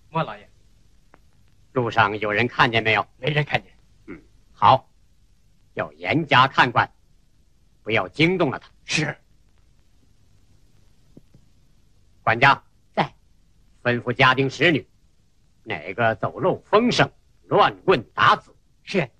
莫老爷， 路上有人看见没有？ 没人看见。 好，要严加看管，不要惊动了他。 是。 管家在， 吩咐家丁使女，哪个走漏风声、乱棍打死。 是。